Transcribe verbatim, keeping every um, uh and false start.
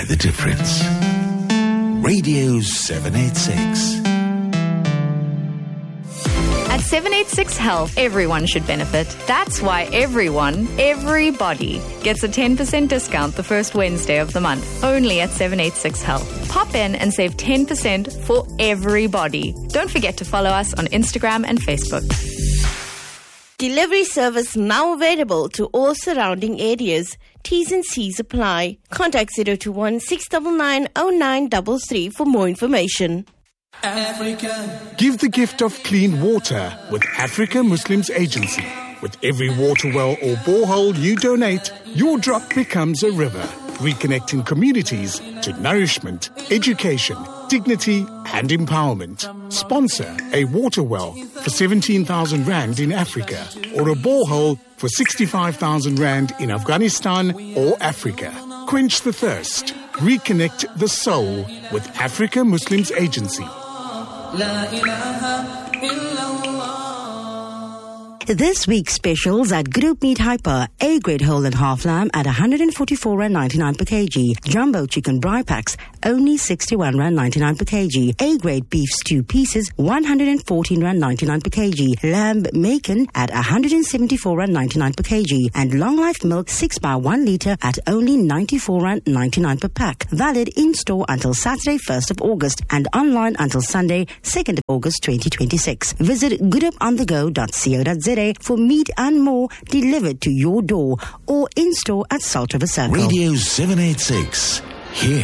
The difference. Radio seven eighty-six. At seven eighty-six Health, everyone should benefit. That's why everyone, everybody, gets a ten percent discount the first Wednesday of the month. Only at seven eighty-six Health. Pop in and save ten percent for everybody. Don't forget to follow us on Instagram and Facebook. Delivery service now available to all surrounding areas. T's and C's apply. Contact zero two one six nine nine zero nine three three for more information. Africa. Give the gift of clean water with Africa Muslims Agency. With every water well or borehole you donate, your drop becomes a river, reconnecting communities to nourishment, education, dignity and empowerment. Sponsor a water well for seventeen thousand rand in Africa or a borehole for sixty-five thousand rand in Afghanistan or Africa. Quench the thirst. Reconnect the soul with Africa Muslims Agency. This week's specials at Group Meat Hyper. A-grade whole and half lamb at one hundred forty-four rand ninety-nine per kg. Jumbo chicken bri packs only sixty-one rand ninety-nine per kg. A-grade beef stew pieces one hundred fourteen rand ninety-nine per kg. Lamb bacon at one hundred seventy-four rand ninety-nine per kg. And long life milk six by one litre at only ninety-four rand ninety-nine per pack. Valid in store until Saturday first of August and online until Sunday second of August twenty twenty-six. Visit gooduponthego dot co dot za for meat and more delivered to your door or in store at Salt River Circle. Radio seven eighty-six. Here.